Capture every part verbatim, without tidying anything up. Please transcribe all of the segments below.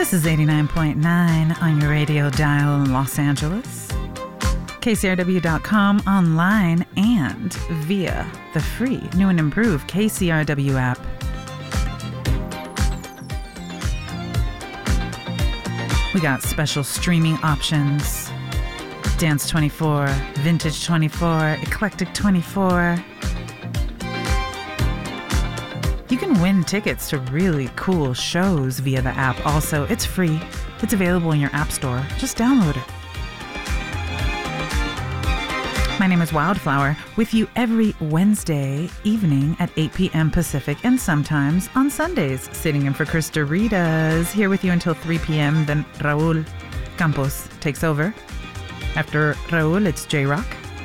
This is eighty-nine point nine on your radio dial in Los Angeles, K C R W dot com online, and via the free, new and improved K C R W app. We got special streaming options. Dance twenty-four, Vintage twenty-four, Eclectic twenty-four. You can win tickets to really cool shows via the app. Also, it's free. It's available in your app store. Just download it. My name is Wildflower, with you every Wednesday evening at eight p.m. Pacific, and sometimes on Sundays, sitting in for Krista Ritas, here with you until three p.m. Then Raul Campos takes over. After Raul, it's J-Rock.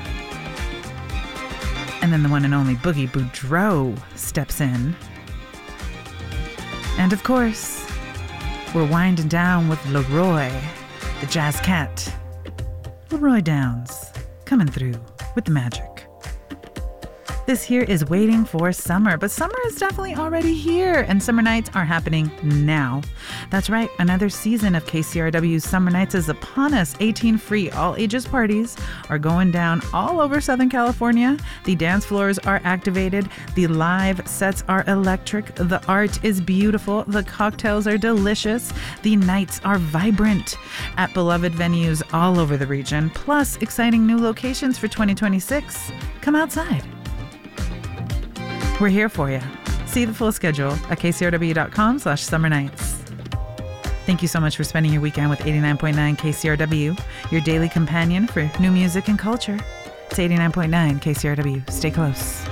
And then the one and only Boogie Boudreaux steps in. And of course, we're winding down with Leroy, the Jazz Cat. Leroy Downs, coming through with the magic. This here is Waiting for Summer, but summer is definitely already here, and summer nights are happening now. That's right, another season of K C R W's Summer Nights is upon us. eighteen free all-ages parties are going down all over Southern California. The dance floors are activated. The live sets are electric. The art is beautiful. The cocktails are delicious. The nights are vibrant at beloved venues all over the region, plus exciting new locations for twenty twenty-six. Come outside. We're here for you. See the full schedule at K C R W dot com slash summer nights. Thank you so much for spending your weekend with eighty-nine point nine K C R W, your daily companion for new music and culture. It's eighty-nine point nine K C R W. Stay close.